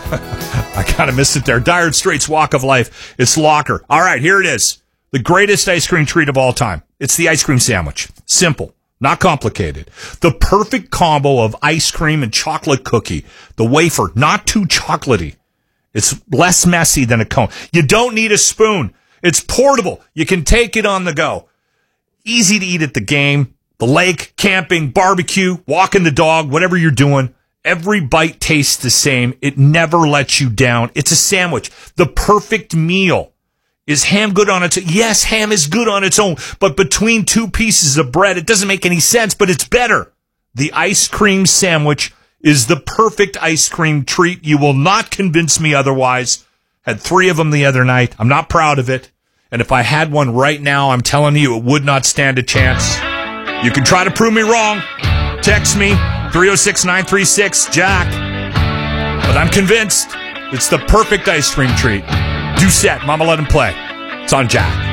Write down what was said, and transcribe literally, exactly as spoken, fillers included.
I kind of missed it there. Dire Straits Walk of Life. It's Locker. All right, here it is. The greatest ice cream treat of all time. It's the ice cream sandwich. Simple. Not complicated. The perfect combo of ice cream and chocolate cookie. The wafer, not too chocolatey. It's less messy than a cone. You don't need a spoon. It's portable. You can take it on the go. Easy to eat at the game, the lake, camping, barbecue, walking the dog, whatever you're doing. Every bite tastes the same. It never lets you down. It's a sandwich. The perfect meal. Is ham good on its own? Yes, ham is good on its own, but between two pieces of bread, it doesn't make any sense, but it's better. The ice cream sandwich is the perfect ice cream treat. You will not convince me otherwise. Had three of them the other night. I'm not proud of it. And if I had one right now, I'm telling you, it would not stand a chance. You can try to prove me wrong. Text me, three oh six, nine three six, Jack. But I'm convinced it's the perfect ice cream treat. Doucette, Mama Let Him Play. It's on Jack.